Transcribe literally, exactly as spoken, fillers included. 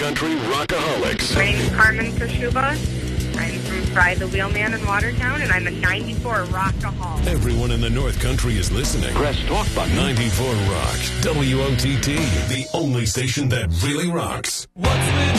Country Rockaholics. My name is Carmen Kashuba. I'm from Fry the Wheelman in Watertown, and I'm a ninety-four Rockaholic. Everyone in the North Country is listening. Press talk button. ninety-four Rock. W O T T, the only station that really rocks. What's with